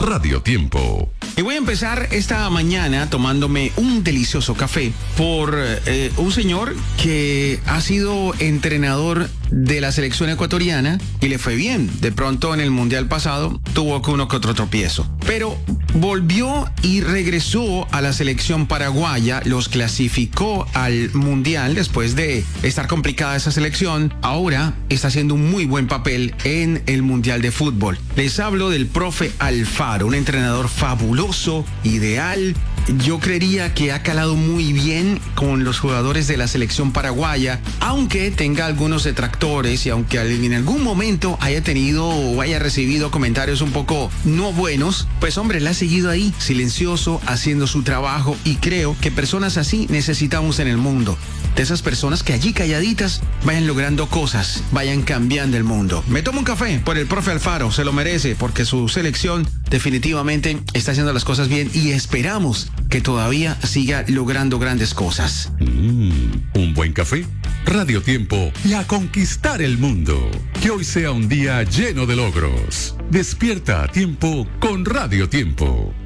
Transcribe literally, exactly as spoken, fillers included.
Radio Tiempo. Y voy a empezar esta mañana tomándome un delicioso café por eh, un señor que ha sido entrenador de la selección ecuatoriana y le fue bien. De pronto en el mundial pasado tuvo que uno que otro tropiezo, pero volvió y regresó a la selección paraguaya, los clasificó al mundial después de estar complicada esa selección. Ahora está haciendo un muy buen papel en el mundial de fútbol. Les hablo del profe Alfaro, un entrenador fabuloso, ideal. Yo creería que ha calado muy bien con los jugadores de la selección paraguaya, aunque tenga algunos detractores y aunque en algún momento haya tenido o haya recibido comentarios un poco no buenos, pues hombre, la ha seguido ahí, silencioso, haciendo su trabajo, y creo que personas así necesitamos en el mundo. De esas personas que allí calladitas vayan logrando cosas, vayan cambiando el mundo. Me tomo un café por el profe Alfaro, se lo merece, porque su selección definitivamente está haciendo las cosas bien y esperamos que todavía siga logrando grandes cosas. Mm, un buen café. Radio Tiempo y a conquistar el mundo. Que hoy sea un día lleno de logros. Despierta a tiempo con Radio Tiempo.